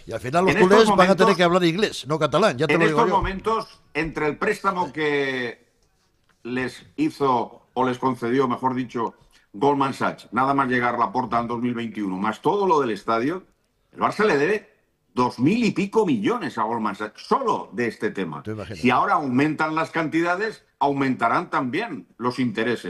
Y al final los En estos culés van a tener momentos- que hablar inglés, no catalán, ya te En lo digo estos yo. momentos, entre el préstamo que les hizo o les concedió, mejor dicho, Goldman Sachs, nada más llegar Laporta en 2021, más todo lo del estadio, el Barça le debe 2.000 y pico millones a Goldman Sachs, solo de este tema. Tú imagínate. Si ahora aumentan las cantidades, aumentarán también los intereses.